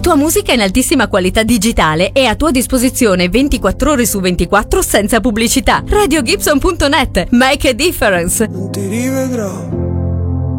tua musica in altissima qualità digitale e a tua disposizione 24 ore su 24 senza pubblicità. RadioGibson.net. Make a difference. Non ti rivedrò